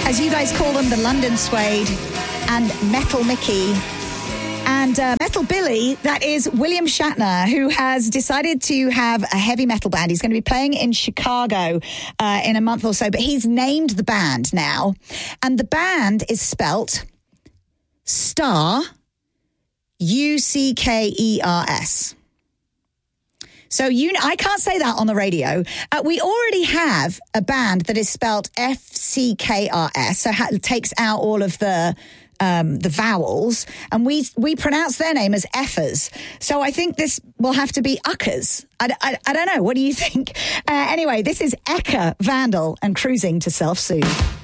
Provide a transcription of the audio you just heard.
as you guys call them, the London Suede and Metal Mickey. And Metal Billy, that is William Shatner, who has decided to have a heavy metal band. He's going to be playing in Chicago in a month or so, but he's named the band now. And the band is spelt Star, Uckers. So I can't say that on the radio. We already have a band that is spelt FCKRS, so it takes out all of the vowels, and we pronounce their name as Effers. So I think this will have to be Uckers. I don't know. What do you think? Anyway, this is Eka Vandal and Cruising to Self-Soothe.